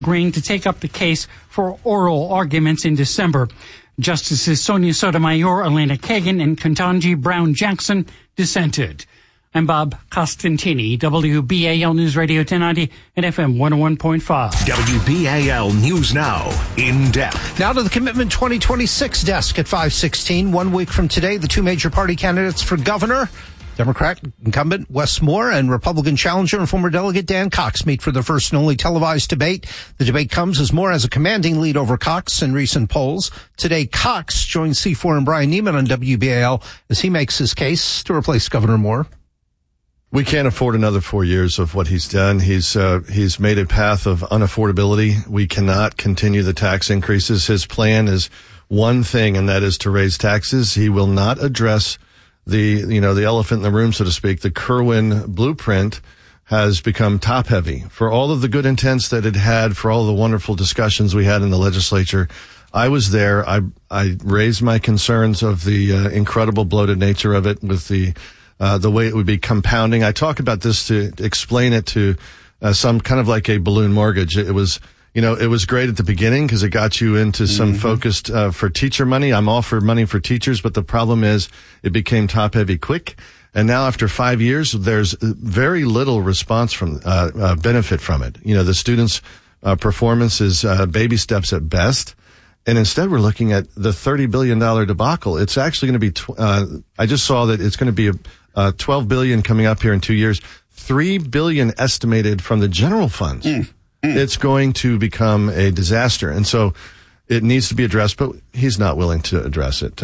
agreeing to take up the case for oral arguments in December. Justices Sonia Sotomayor, Elena Kagan, and Ketanji Brown Jackson dissented. I'm Bob Costantini, WBAL News Radio 1090 and FM 101.5. WBAL News Now, in depth. Now to the Commitment 2026 desk at 5:16. 1 week from today, the two major party candidates for governor, Democrat incumbent Wes Moore and Republican challenger and former delegate Dan Cox, meet for the first and only televised debate. The debate comes as Moore has a commanding lead over Cox in recent polls. Today, Cox joins C4 and Brian Neiman on WBAL as he makes his case to replace Governor Moore. We can't afford another 4 years of what he's done. He's made a path of unaffordability. We cannot continue the tax increases. His plan is one thing, and that is to raise taxes. He will not address the elephant in the room, so to speak. The Kerwin blueprint has become top heavy. For all of the good intents that it had, for all the wonderful discussions we had in the legislature, I was there. I raised my concerns of the incredible bloated nature of it with the way it would be compounding. I talk about this to explain it to some kind of like a balloon mortgage. It was great at the beginning because it got you into some focused for teacher money. I'm all for money for teachers, but the problem is it became top heavy quick. And now after 5 years, there's very little response from benefit from it. The students' performance is baby steps at best. And instead, we're looking at the $30 billion debacle. It's actually going to be, I just saw that it's going to be $12 billion coming up here in 2 years, $3 billion estimated from the general funds. It's going to become a disaster. And so it needs to be addressed, but he's not willing to address it.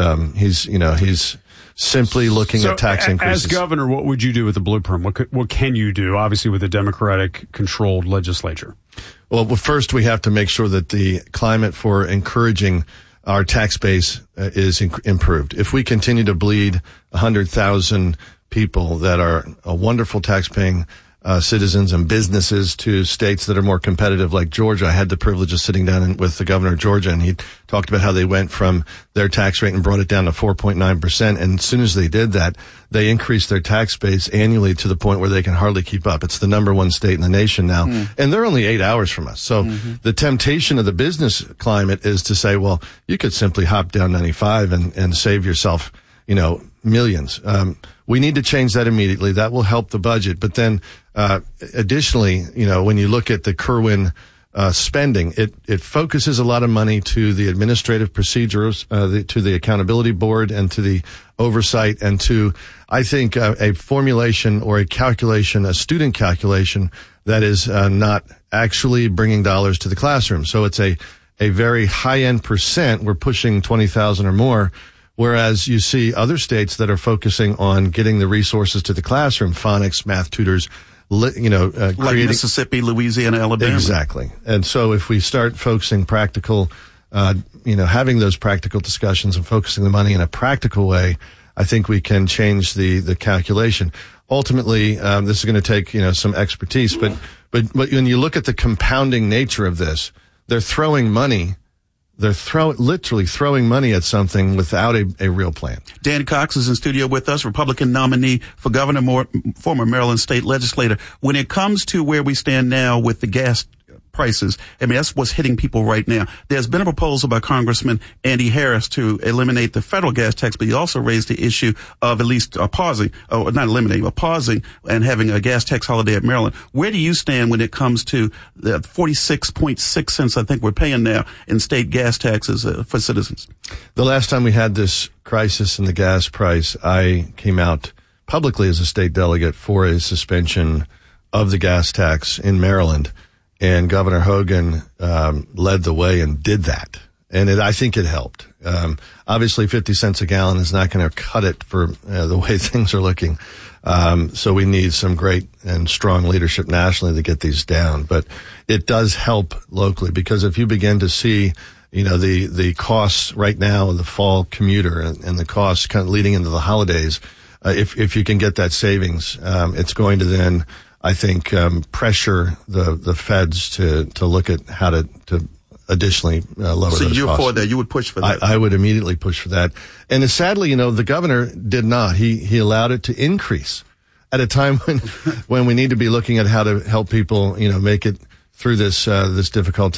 He's simply looking at tax increases. As governor, what would you do with the blueprint? What can you do, obviously, with a Democratic-controlled legislature? Well, first we have to make sure that the climate for encouraging our tax base is improved. If we continue to bleed 100,000 people that are a wonderful tax-paying citizens and businesses to states that are more competitive like Georgia. I had the privilege of sitting down with the governor of Georgia, and he talked about how they went from their tax rate and brought it down to 4.9%. And as soon as they did that, they increased their tax base annually to the point where they can hardly keep up. It's the number one state in the nation now. And they're only 8 hours from us. So the temptation of the business climate is to say, well, you could simply hop down 95 and save yourself, millions. We need to change that immediately. That will help the budget. But then, additionally, when you look at the Kerwin spending, it focuses a lot of money to the administrative procedures, to the accountability board and to the oversight and to, I think, a formulation or a calculation, a student calculation that is not actually bringing dollars to the classroom. So it's a very high-end percent. We're pushing 20,000 or more. Whereas you see other states that are focusing on getting the resources to the classroom, phonics, math tutors, like Mississippi, Louisiana, Alabama. Exactly. And so if we start focusing practical, having those practical discussions and focusing the money in a practical way, I think we can change the calculation. Ultimately, this is going to take, some expertise, but when you look at the compounding nature of this, they're throwing money. They're literally throwing money at something without a real plan. Dan Cox is in studio with us, Republican nominee for governor, former Maryland state legislator. When it comes to where we stand now with the gas prices, that's what's hitting people right now. There's been a proposal by Congressman Andy Harris to eliminate the federal gas tax, but he also raised the issue of at least pausing and having a gas tax holiday at Maryland. Where do you stand when it comes to the 46.6 cents I think we're paying now in state gas taxes for citizens? The last time we had this crisis in the gas price, I came out publicly as a state delegate for a suspension of the gas tax in Maryland. And Governor Hogan led the way and did that. And I think it helped. Obviously, 50 cents a gallon is not going to cut it for the way things are looking. So we need some great and strong leadership nationally to get these down. But it does help locally because if you begin to see, the costs right now of the fall commuter and the costs kind of leading into the holidays, if you can get that savings, it's going to then, I think, pressure the feds to look at how to additionally lower those costs. So you're for that? You would push for that? I would immediately push for that. And sadly, the governor did not. He allowed it to increase at a time when we need to be looking at how to help people, make it through this difficult